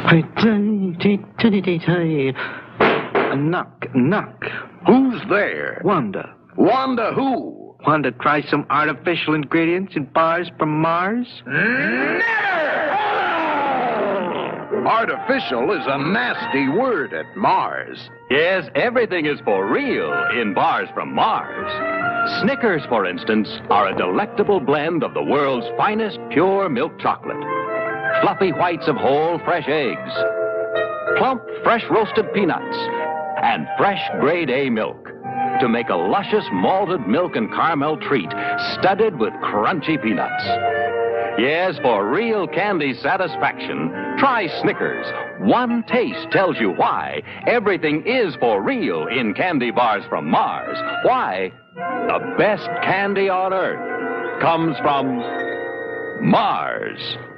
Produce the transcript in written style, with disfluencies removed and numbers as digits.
Knock, knock. Who's there? Wanda. Wanda who? Want to try some artificial ingredients in bars from Mars? Never! Artificial is a nasty word at Mars. Yes, everything is for real in bars from Mars. Snickers, for instance, are a delectable blend of the world's finest pure milk chocolate. Fluffy whites of whole, fresh eggs. Plump, fresh roasted peanuts. And fresh grade A milk. To make a luscious malted milk and caramel treat studded with crunchy peanuts. Yes, for real candy satisfaction, try Snickers. One taste tells you why everything is for real in candy bars from Mars. Why the best candy on Earth comes from Mars.